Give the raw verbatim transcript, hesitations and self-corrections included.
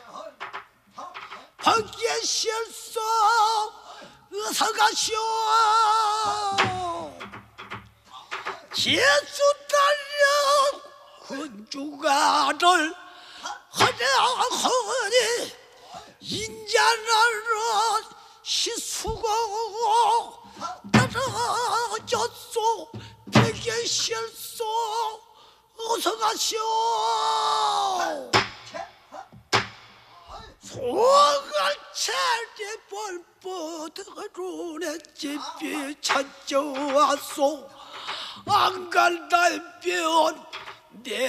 밖에 실소 어서 가시오. 예수 딸려 군주가를 하려하니 인자나라 시수고 떨어졌소. 백에 실소 어서 가시오. 소갈차리 벌뻗어루네 집이 찾아왔소. 안갈 달변 내